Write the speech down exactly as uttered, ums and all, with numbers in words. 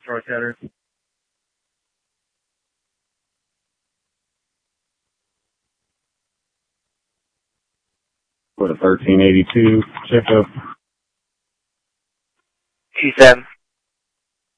Troy Cutter. For the thirteen eighty-two checkup. T seven.